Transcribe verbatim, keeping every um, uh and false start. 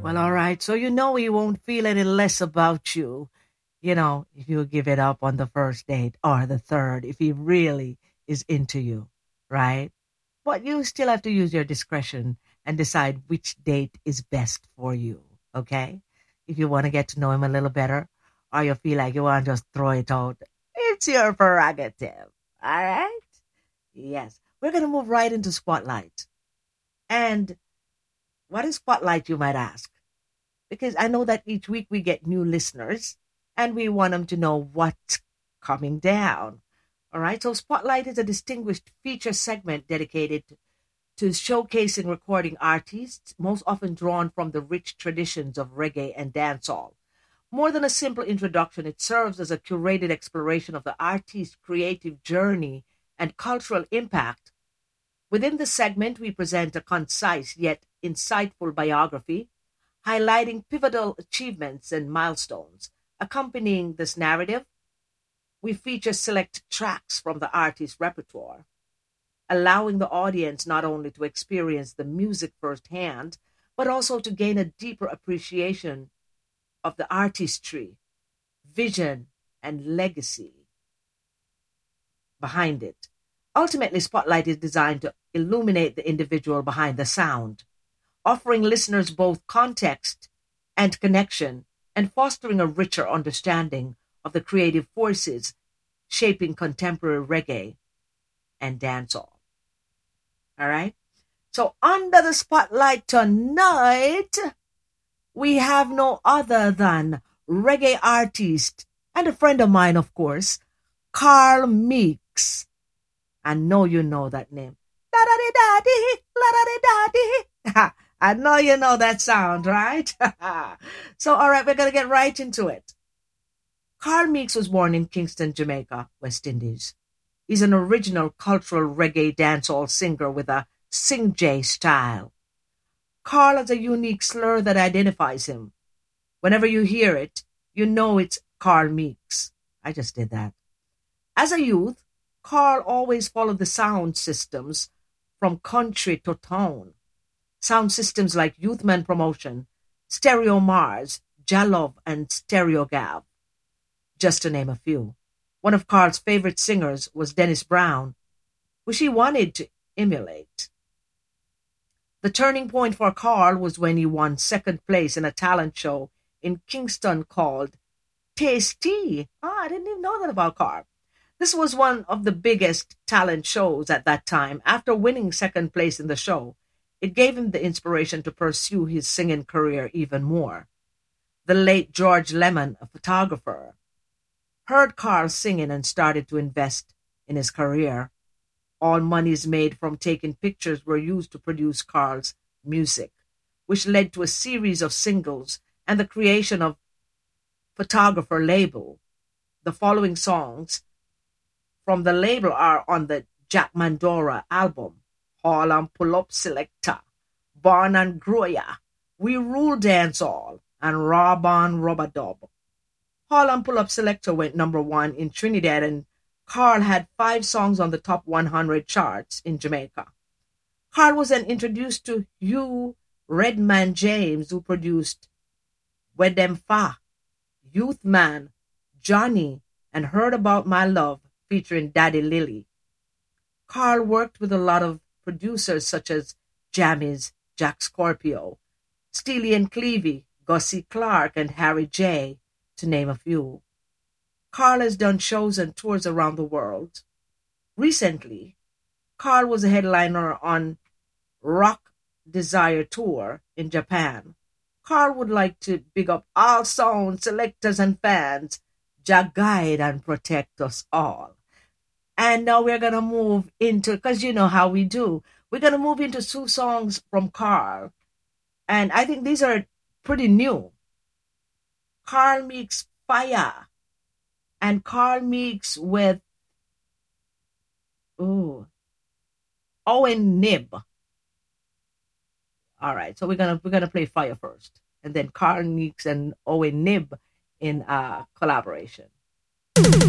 Well, all right. So you know he won't feel any less about you, you know, if you give it up on the first date or the third, if he really is into you, right? But you still have to use your discretion and decide which date is best for you, okay? If you want to get to know him a little better or you feel like you want to just throw it out, it's your prerogative, all right? Yes. We're going to move right into Spotlight. And what is Spotlight, you might ask? Because I know that each week we get new listeners and we want them to know what's coming down. All right, so Spotlight is a distinguished feature segment dedicated to showcasing recording artists, most often drawn from the rich traditions of reggae and dancehall. More than a simple introduction, it serves as a curated exploration of the artist's creative journey and cultural impact. Within the segment, we present a concise yet insightful biography highlighting pivotal achievements and milestones. Accompanying this narrative, we feature select tracks from the artist's repertoire, allowing the audience not only to experience the music firsthand, but also to gain a deeper appreciation of the artistry, vision, and legacy behind it. Ultimately, Spotlight is designed to illuminate the individual behind the sound, offering listeners both context and connection, and fostering a richer understanding of the creative forces shaping contemporary reggae and dancehall. All right? So, under the spotlight tonight, we have no other than reggae artist and a friend of mine, of course, Carl Meeks. I know you know that name. La da di da di, la da di da di. I know you know that sound, right? So, all right, we're going to get right into it. Carl Meeks was born in Kingston, Jamaica, West Indies. He's an original cultural reggae dancehall singer with a sing-jay style. Carl has a unique slur that identifies him. Whenever you hear it, you know it's Carl Meeks. I just did that. As a youth, Carl always followed the sound systems from country to town. Sound systems like Youthman Promotion, Stereo Mars, Jalove, and Stereo Gav, just to name a few. One of Carl's favorite singers was Dennis Brown, which he wanted to emulate. The turning point for Carl was when he won second place in a talent show in Kingston called Tasty. Ah, I didn't even know that about Carl. This was one of the biggest talent shows at that time. After winning second place in the show, it gave him the inspiration to pursue his singing career even more. The late George Lemon, a photographer, heard Carl singing and started to invest in his career. All monies made from taking pictures were used to produce Carl's music, which led to a series of singles and the creation of photographer label. The following songs from the label are on the Jack Mandora album: Hall and Pull Up Selector, Born and Groya, We Rule Dancehall, and Raw Born Rubber Dub. Hall and Pull Up Selector went number one in Trinidad, and Carl had five songs on the top one hundred charts in Jamaica. Carl was then introduced to Hugh Redman James, who produced Wed Dem Fa, Youth Man, Johnny, and Heard About My Love, featuring Daddy Lily. Carl worked with a lot of producers such as Jammies, Jack Scorpio, Steely and Clevie, Gussie Clark, and Harry J., to name a few. Carl has done shows and tours around the world. Recently, Carl was a headliner on Rock Desire Tour in Japan. Carl would like to big up all sound selectors and fans. Jah guide and protect us all. And now we're going to move into, because you know how we do, we're going to move into two songs from Carl. And I think these are pretty new. Carl Meeks Fire and Carl Meeks with ooh, Owen Nib. All right, so we're gonna we're gonna play Fire first, and then Carl Meeks and Owen Nib in uh, collaboration.